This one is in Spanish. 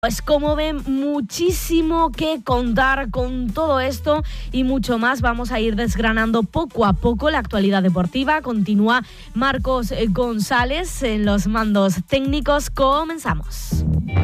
Pues como ven, muchísimo que contar con todo esto y mucho más. Vamos a ir desgranando poco a poco la actualidad deportiva. Continúa Marcos González en los mandos técnicos. Comenzamos.